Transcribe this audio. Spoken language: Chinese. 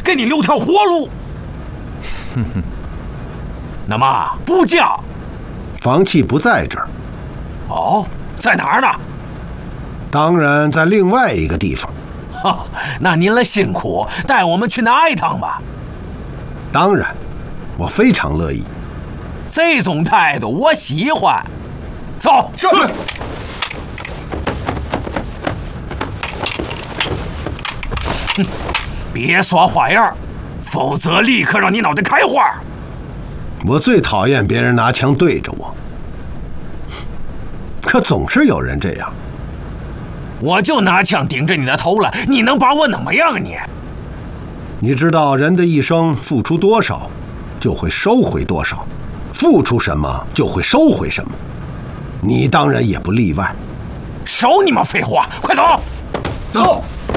给你留条活路。 哼哼。 那么不嫁？ 房契不在这儿。 哦，在哪儿呢？ 当然在另外一个地方。 哈，那您了辛苦，带我们去拿一趟吧。 当然，我非常乐意。 这种态度我喜欢。走。 是。 哼，别耍花样，否则立刻让你脑袋开花。 我最讨厌别人拿枪对着我，可总是有人这样。 我就拿枪顶着你的头了，你能把我怎么样啊你？ 你知道人的一生付出多少，就会收回多少，付出什么就会收回什么，你当然也不例外。 少你妈废话，快走！ 走。